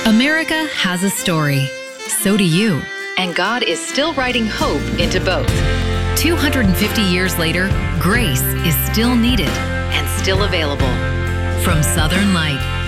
America has a story. So do you. And God is still writing hope into both. 250 years later, grace is still needed and still available. From Southern Light.